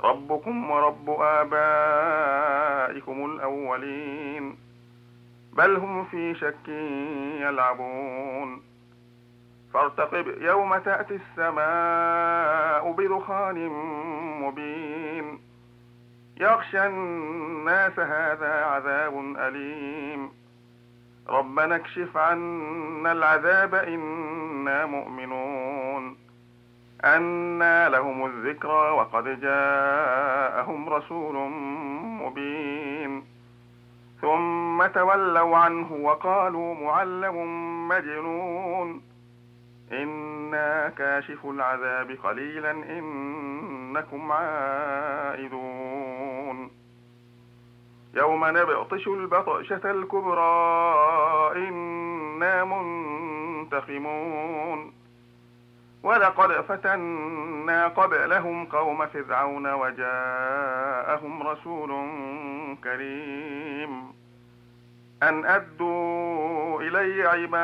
ربكم ورب آبائكم الأولين بل هم في شك يلعبون فارتقب يوم تأتي السماء بدخان مبين يغشى الناس هذا عذاب أليم ربنا اكشف عنا العذاب إنا مؤمنون أنى لهم الذكرى وقد جاءهم رسول مبين ثم تولوا عنه وقالوا معلم مجنون إنا كاشف العذاب قليلا إنكم عائدون يوم نبطش البطشة الكبرى إنا منتقمون ولقد فتنا قبلهم قوم فرعون وجاءهم رسول كريم أن أدوا إلي عبادي